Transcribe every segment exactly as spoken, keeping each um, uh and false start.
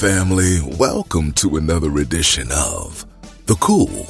family? Welcome to another edition of The Cool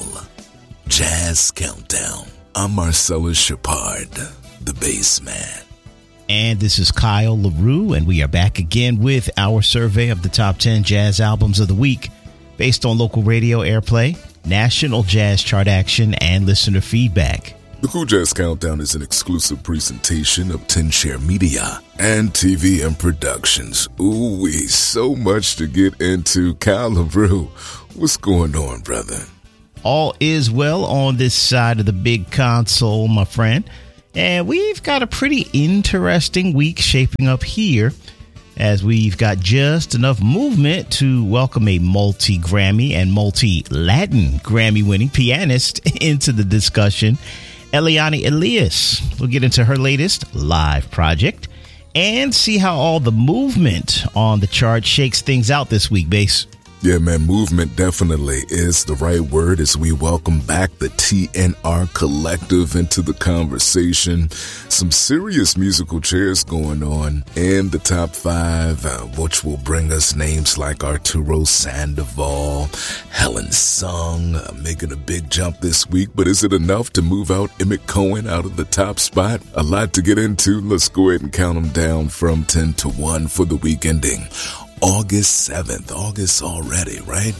Jazz Countdown. I'm Marcellus Shepard, the bass man. And this is Kyle LaRue, and we are back again with our survey of the top ten jazz albums of the week based on local radio airplay, national jazz chart action, and listener feedback. The Cool Jazz Countdown is an exclusive presentation of ten Share Media and T V M Productions. Ooh-wee, so much to get into. Kyle LaRue, what's going on, brother? All is well on this side of the big console, my friend. And we've got a pretty interesting week shaping up here, as we've got just enough movement to welcome a multi-Grammy and multi-Latin Grammy-winning pianist into the discussion, Eliane Elias. We'll get into her latest live project and see how all the movement on the chart shakes things out this week, Bass. Yeah, man, movement definitely is the right word as we welcome back the T N R Collective into the conversation. Some serious musical chairs going on in the top five, uh, which will bring us names like Arturo Sandoval, Helen Sung, uh, making a big jump this week. But is it enough to move out Emmett Cohen out of the top spot? A lot to get into. Let's go ahead and count them down from ten to one for the week ending August seventh, August already, right,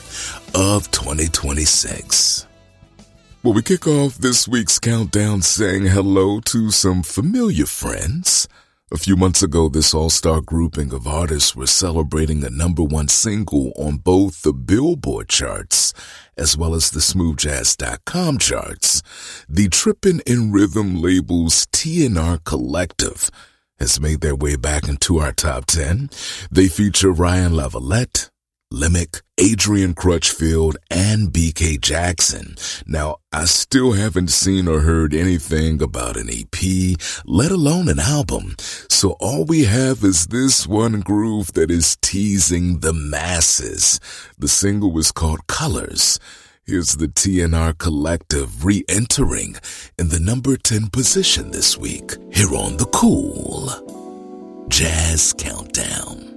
of twenty twenty-six. Well, we kick off this week's countdown saying hello to some familiar friends. A few months ago, this all-star grouping of artists were celebrating a number one single on both the Billboard charts as well as the smooth jazz dot com charts. The Trippin' in Rhythm label's T N R Collective has made their way back into our top ten. They feature Ryan Lavalette, Limick, Adrian Crutchfield, and B K Jackson. Now, I still haven't seen or heard anything about an E P, let alone an album. So all we have is this one groove that is teasing the masses. The single was called Colors. Here's the T N R Collective re-entering in the number ten position this week here on the Cool Jazz Countdown.